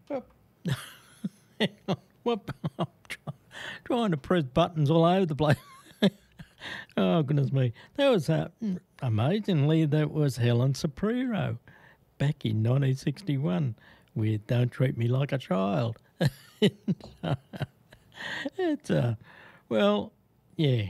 Hang on. What? I'm trying to press buttons all over the place. Oh, goodness me. That was amazingly, that was Helen Sapiro back in 1961 with Don't Treat Me Like a Child. It's, well, yeah.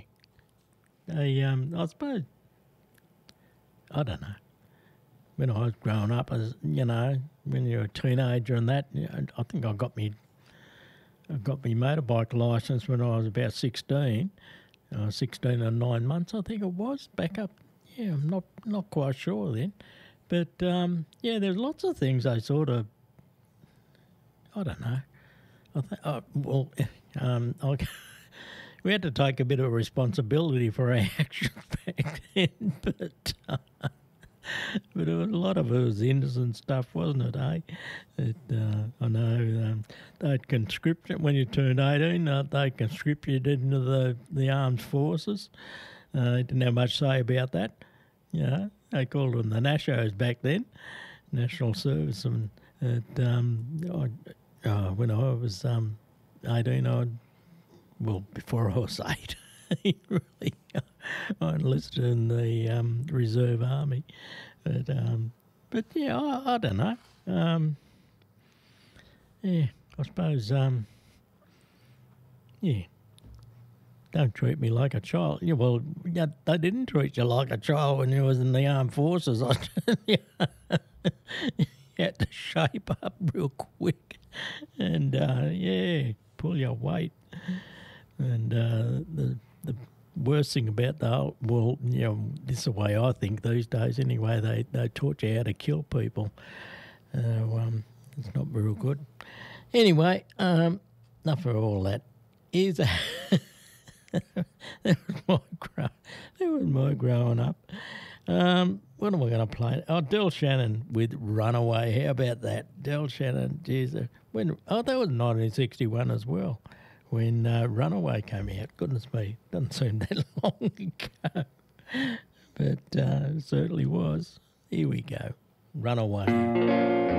I suppose, I don't know. When I was growing up, as you know, when you're a teenager and that, I think I got my motorbike licence when I was about 16. 16 and 9 months, I think it was, back up. Yeah, I'm not quite sure then. But, yeah, there's lots of things I sort of, I don't know. We had to take a bit of responsibility for our actions back then, but a lot of it was innocent stuff, wasn't it, eh? I know they'd conscript when you turned 18, they conscripted into the armed forces. They didn't have much say about that. You know, they called them the Nashos back then, National Service. And when I was 18, before I was 8, really, I enlisted in the Reserve Army. But yeah, I don't know. Yeah, I suppose, yeah, don't treat me like a child. Yeah, well, yeah, they didn't treat you like a child when you was in the armed forces. You had to shape up real quick and, yeah, pull your weight. And the worst thing about the whole, well, you know, this is the way I think these days anyway, they taught you how to kill people. It's not real good. Anyway, enough of all that. That was my growing up. What am I going to play? Oh, Del Shannon with Runaway. How about that? Del Shannon, geez. That was 1961 as well, when Runaway came out. Goodness me, doesn't seem that long ago. But it certainly was. Here we go. Runaway.